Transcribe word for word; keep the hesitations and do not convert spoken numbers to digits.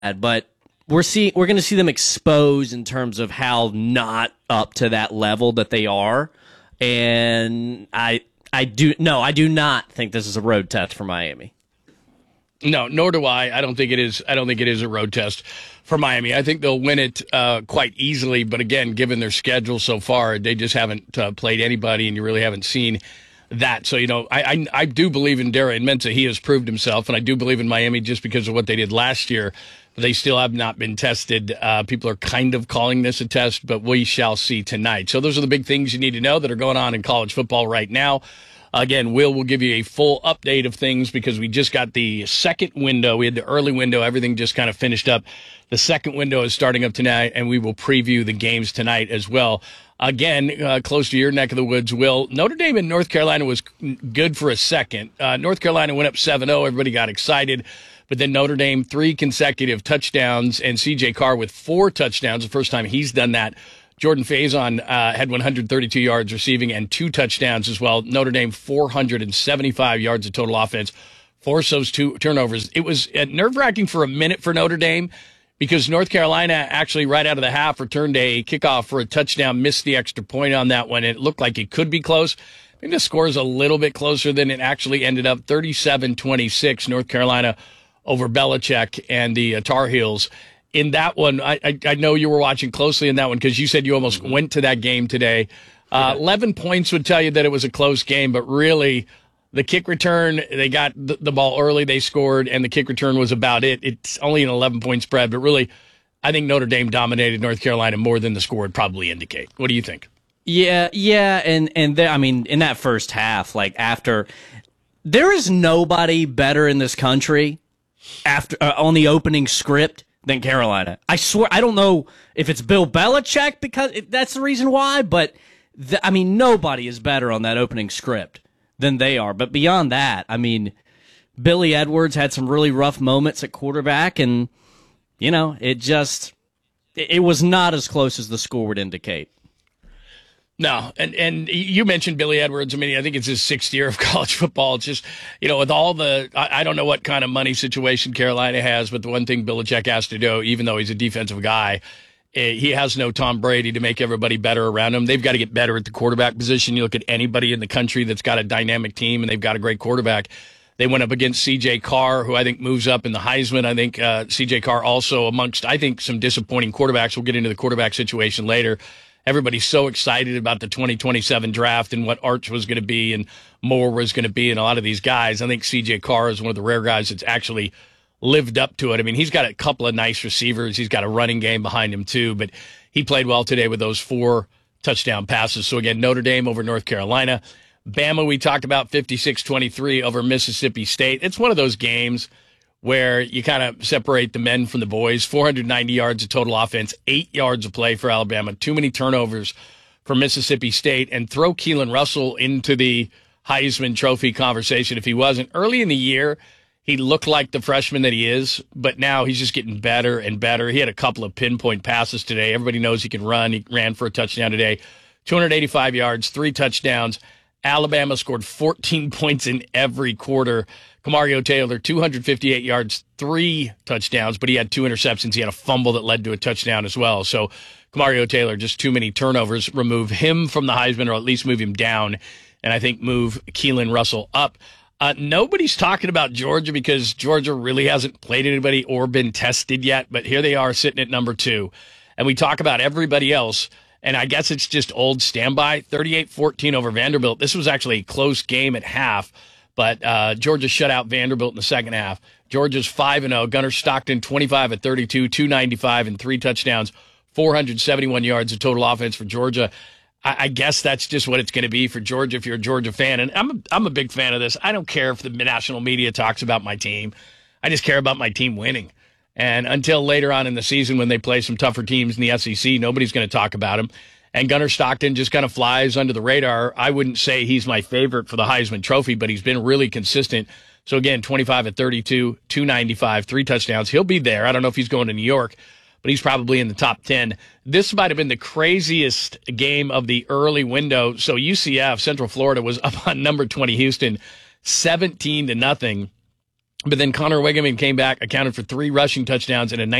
but we're see we're going to see them exposed in terms of how not up to that level that they are, and I I do no I do not think this is a road test for Miami. No, nor do I. I don't think it is. I don't think it is a road test for Miami. I think they'll win it uh, quite easily. But again, given their schedule so far, they just haven't uh, played anybody, and you really haven't seen that. So, you know, I, I I do believe in Darian Mensah. He has proved himself, and I do believe in Miami just because of what they did last year. They still have not been tested. Uh, people are kind of calling this a test, but we shall see tonight. So those are the big things you need to know that are going on in college football right now. Again, Will will give you a full update of things because we just got the second window. We had the early window. Everything just kind of finished up. The second window is starting up tonight, and we will preview the games tonight as well. Again, uh, close to your neck of the woods, Will. Notre Dame in North Carolina was good for a second. Uh, North Carolina went up seven oh. Everybody got excited. But then Notre Dame, three consecutive touchdowns, and C J Carr with four touchdowns, the first time he's done that. Jordan Faison uh, had one hundred thirty-two yards receiving and two touchdowns as well. Notre Dame, four hundred seventy-five yards of total offense, forced those two turnovers. It was uh, nerve-wracking for a minute for Notre Dame because North Carolina actually right out of the half returned a kickoff for a touchdown, missed the extra point on that one. It looked like it could be close. I think the score is a little bit closer than it actually ended up, thirty-seven twenty-six, North Carolina over Belichick and the uh, Tar Heels. In that one, I, I, I know you were watching closely in that one because you said you almost mm-hmm. went to that game today. Uh, yeah. eleven points would tell you that it was a close game, but really the kick return, they got the, the ball early, they scored, and the kick return was about it. It's only an eleven-point spread, but really I think Notre Dame dominated North Carolina more than the score would probably indicate. What do you think? Yeah, yeah, and, and there, I mean, in that first half, like after, there is nobody better in this country after uh, on the opening script than Carolina. I swear, I don't know if it's Bill Belichick because it, that's the reason why, but the, I mean, nobody is better on that opening script than they are. But beyond that, I mean, Billy Edwards had some really rough moments at quarterback, and you know, it just it, it was not as close as the score would indicate. No, and and you mentioned Billy Edwards. I mean, I think it's his sixth year of college football. It's just, you know, with all the, I, I don't know what kind of money situation Carolina has, but the one thing Belichick has to do, even though he's a defensive guy, eh, he has no Tom Brady to make everybody better around him. They've got to get better at the quarterback position. You look at anybody in the country that's got a dynamic team and they've got a great quarterback. They went up against C J Carr, who I think moves up in the Heisman. I think uh, C J Carr also amongst, I think, some disappointing quarterbacks. We'll get into the quarterback situation later. Everybody's so excited about the twenty twenty-seven draft and what Arch was going to be and Moore was going to be and a lot of these guys. I think C J Carr is one of the rare guys that's actually lived up to it. I mean, he's got a couple of nice receivers. He's got a running game behind him too, but he played well today with those four touchdown passes. So again, Notre Dame over North Carolina. Bama, we talked about fifty-six twenty-three over Mississippi State. It's one of those games where you kind of separate the men from the boys. four hundred ninety yards of total offense, eight yards of play for Alabama, too many turnovers for Mississippi State, and throw Keelan Russell into the Heisman Trophy conversation if he wasn't. Early in the year, he looked like the freshman that he is, but now he's just getting better and better. He had a couple of pinpoint passes today. Everybody knows he can run. He ran for a touchdown today. two hundred eighty-five yards, three touchdowns. Alabama scored fourteen points in every quarter. Kamario Taylor, two hundred fifty-eight yards, three touchdowns, but he had two interceptions. He had a fumble that led to a touchdown as well. So Kamario Taylor, just too many turnovers. Remove him from the Heisman, or at least move him down, and I think move Keelan Russell up. Uh, nobody's talking about Georgia because Georgia really hasn't played anybody or been tested yet, but here they are sitting at number two. And we talk about everybody else, and I guess it's just old standby, thirty-eight fourteen over Vanderbilt. This was actually a close game at half. But uh, Georgia shut out Vanderbilt in the second half. Georgia's five and oh. Gunnar Stockton, twenty-five of thirty-two, two ninety-five, and three touchdowns, four hundred seventy-one yards of total offense for Georgia. I, I guess that's just what it's going to be for Georgia if you're a Georgia fan. And I'm a, I'm a big fan of this. I don't care if the national media talks about my team. I just care about my team winning. And until later on in the season when they play some tougher teams in the S E C, nobody's going to talk about them. And Gunnar Stockton just kind of flies under the radar. I wouldn't say he's my favorite for the Heisman Trophy, but he's been really consistent. So, again, twenty-five at thirty-two, two ninety-five, three touchdowns. He'll be there. I don't know if he's going to New York, but he's probably in the top ten. This might have been the craziest game of the early window. So, U C F, Central Florida, was up on number twenty Houston, seventeen to nothing. But then Connor Wiggeman came back, accounted for three rushing touchdowns and a